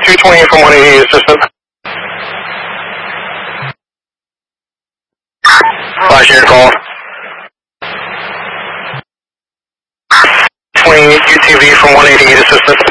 228 from 188 assistant. Flash air call. 28 UTV from 188 assistant.